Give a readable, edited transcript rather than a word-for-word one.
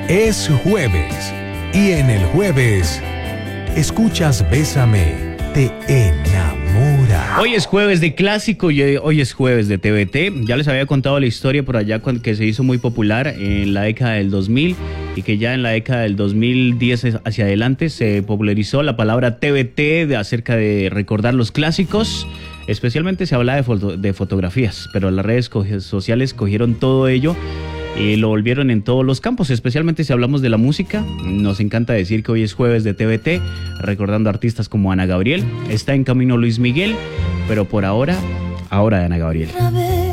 Es jueves y en el jueves escuchas Bésame, te enamora. Hoy es jueves de clásico y hoy es jueves de TBT. Ya les había contado la historia por allá que se hizo muy popular en la década del 2000 y que ya en la década del 2010 hacia adelante se popularizó la palabra TBT acerca de recordar los clásicos. Especialmente se habla de fotografías, pero las redes sociales cogieron todo ello y lo volvieron en todos los campos, especialmente si hablamos de la música. Nos encanta decir que hoy es jueves de TBT, recordando artistas como Ana Gabriel. Está en camino Luis Miguel, pero por ahora de Ana Gabriel.